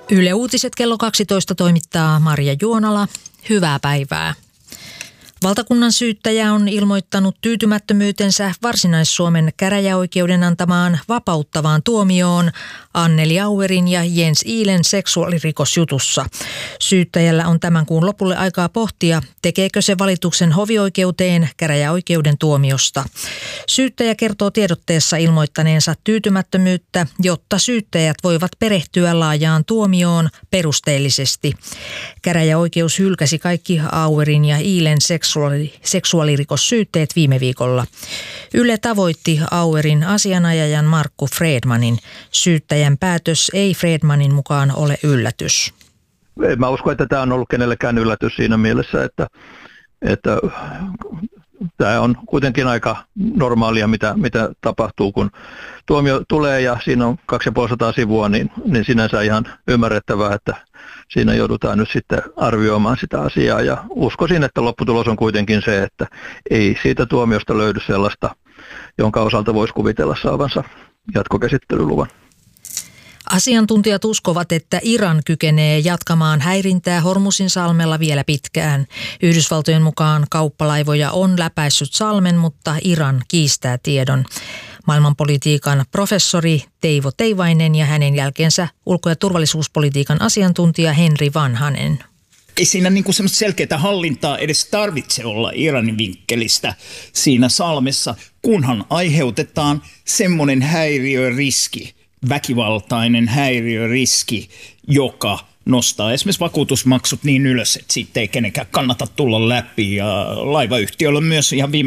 Yle Uutiset kello 12 toimittaa Marja Juonala. Hyvää päivää. Valtakunnan syyttäjä on ilmoittanut tyytymättömyytensä Varsinais-Suomen käräjäoikeuden antamaan vapauttavaan tuomioon Anneli Auerin ja Jens Ihlen seksuaalirikosjutussa. Syyttäjällä on tämän kuun lopulle aikaa pohtia, tekeekö se valituksen hovioikeuteen käräjäoikeuden tuomiosta. Syyttäjä kertoo tiedotteessa ilmoittaneensa tyytymättömyyttä, jotta syyttäjät voivat perehtyä laajaan tuomioon perusteellisesti. Käräjäoikeus hylkäsi kaikki Auerin ja Ihlen seksuaalirikossyytteet viime viikolla. Yle tavoitti Auerin asianajajan Markku Fredmanin. Syyttäjän päätös ei Fredmanin mukaan ole yllätys. Mä uskon, että tämä on ollut kenellekään yllätys siinä mielessä, että tämä on kuitenkin aika normaalia, mitä tapahtuu, kun tuomio tulee ja siinä on 250 sivua, niin sinänsä ihan ymmärrettävää, että siinä joudutaan nyt sitten arvioimaan sitä asiaa. Ja uskoisin, että lopputulos on kuitenkin se, että ei siitä tuomiosta löydy sellaista, jonka osalta voisi kuvitella saavansa jatkokäsittelyluvan. Asiantuntijat uskovat, että Iran kykenee jatkamaan häirintää Hormuzin salmella vielä pitkään. Yhdysvaltojen mukaan kauppalaivoja on läpäissyt salmen, mutta Iran kiistää tiedon. Maailmanpolitiikan professori Teivo Teivainen ja hänen jälkeensä ulko- ja turvallisuuspolitiikan asiantuntija Henri Vanhanen. Ei siinä semmoista selkeää hallintaa edes tarvitse olla Iranin vinkkelistä siinä salmessa, kunhan aiheutetaan semmoinen häiriöriski, väkivaltainen häiriöriski, joka nostaa esimerkiksi vakuutusmaksut niin ylös, että siitä ei kenenkään kannata tulla läpi. Ja laivayhtiöllä on myös ihan viime